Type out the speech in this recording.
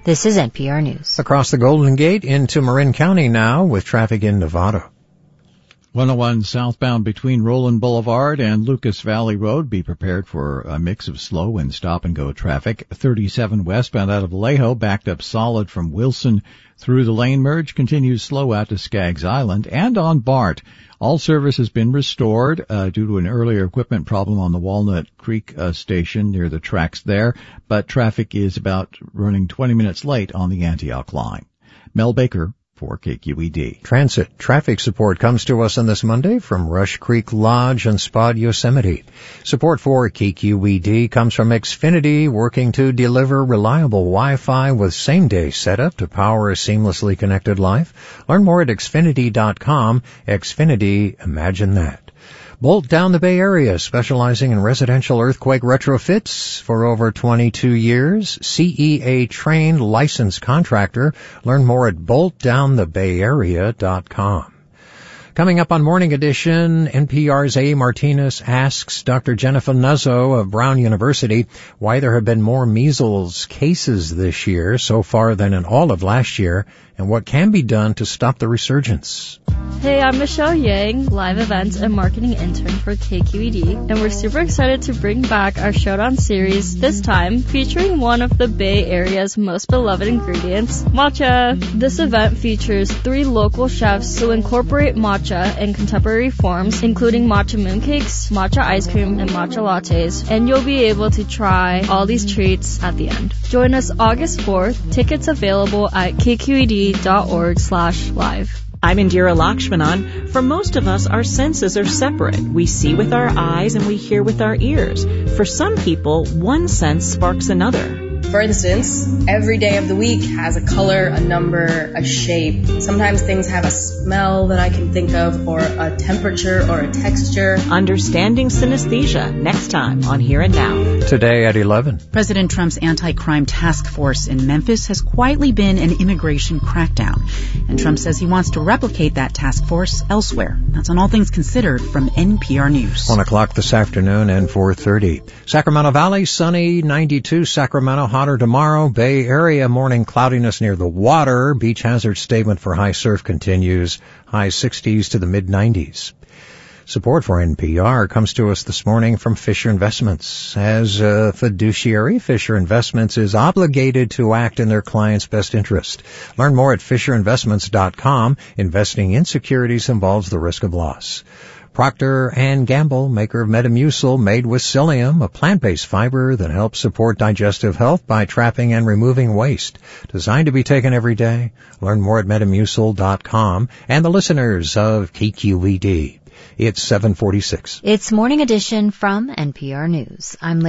This is NPR News. Across the Golden Gate into Marin County now with traffic in Nevada. 101 southbound between Roland Boulevard and Lucas Valley Road. Be prepared for a mix of slow and stop-and-go traffic. 37 westbound out of Vallejo, backed up solid from Wilson through the lane merge, continues slow out to Skaggs Island. And on BART, all service has been restored due to an earlier equipment problem on the Walnut Creek station near the tracks there, but traffic is about running 20 minutes late on the Antioch line. Mel Baker for KQED. Transit traffic support comes to us on this Monday from Rush Creek Lodge and Spot Yosemite. Support for KQED comes from Xfinity, working to deliver reliable Wi-Fi with same-day setup to power a seamlessly connected life. Learn more at Xfinity.com. Xfinity, imagine that. Bolt down the Bay Area, specializing in residential earthquake retrofits for over 22 years. CEA-trained licensed contractor. Learn more at boltdownthebayarea.com. Coming up on Morning Edition, NPR's A. Martinez asks Dr. Jennifer Nuzzo of Brown University why there have been more measles cases this year so far than in all of last year, and what can be done to stop the resurgence. Hey, I'm Michelle Yang, live events and marketing intern for KQED, and we're super excited to bring back our Showdown series, this time featuring one of the Bay Area's most beloved ingredients, matcha. This event features 3 local chefs who incorporate matcha in contemporary forms, including matcha mooncakes, matcha ice cream, and matcha lattes, and you'll be able to try all these treats at the end. Join us August 4th. Tickets available at kqed.org/live. I'm Indira Lakshmanan. For most of us, our senses are separate. We see with our eyes and we hear with our ears. For some people, one sense sparks another. For instance, every day of the week has a color, a number, a shape. Sometimes things have a smell that I can think of, or a temperature or a texture. Understanding synesthesia, next time on Here and Now. Today at 11. President Trump's anti-crime task force in Memphis has quietly been an immigration crackdown. And Trump says he wants to replicate that task force elsewhere. That's on All Things Considered from NPR News. 1 o'clock this afternoon and 4:30. Sacramento Valley, sunny, 92. Sacramento, hotter tomorrow. Bay Area, morning cloudiness near the water. Beach hazard statement for high surf continues. High 60s to the mid-90s. Support for NPR comes to us this morning from Fisher Investments. As a fiduciary, Fisher Investments is obligated to act in their clients' best interest. Learn more at FisherInvestments.com. Investing in securities involves the risk of loss. Procter & Gamble, maker of Metamucil, made with psyllium, a plant-based fiber that helps support digestive health by trapping and removing waste. Designed to be taken every day. Learn more at Metamucil.com. And the listeners of KQED. It's 7:46. It's Morning Edition from NPR News. I'm